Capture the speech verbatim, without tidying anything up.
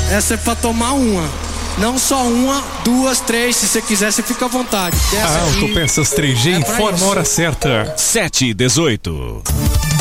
Essa é pra tomar uma. Não só uma, duas, três. Se você quiser, você fica à vontade. Ah, Autopeças três G, é informa a hora certa. sete e dezoito.